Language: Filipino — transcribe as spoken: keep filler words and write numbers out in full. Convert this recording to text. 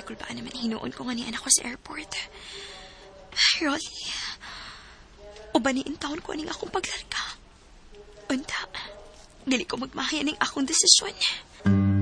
kung paano man hinuon ko nga ni anak ko sa airport. Rolly, o ba niin taon ko aning akong paglarga? Unta, dili ko magmahayan ng akong desisyon.